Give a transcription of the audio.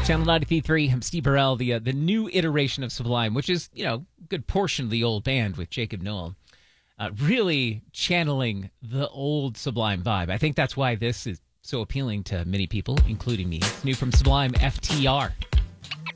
Channel 93.3, I'm Steve Burrell, the new iteration of Sublime, which is, a good portion of the old band with Jacob Noel, really channeling the old Sublime vibe. I think that's why this is so appealing to many people, including me. It's new from Sublime, FTR.